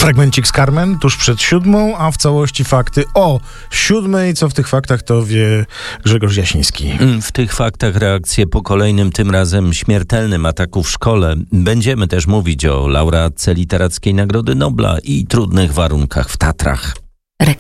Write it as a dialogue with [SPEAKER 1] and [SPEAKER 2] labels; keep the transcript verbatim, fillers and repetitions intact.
[SPEAKER 1] Fragmencik z Carmen tuż przed siódmą, a w całości fakty o siódmej. Co w tych faktach, to wie Grzegorz Jasiński.
[SPEAKER 2] W tych faktach reakcje po kolejnym, tym razem śmiertelnym ataku w szkole. Będziemy też mówić o laureatce Literackiej Nagrody Nobla i trudnych warunkach w Tatrach.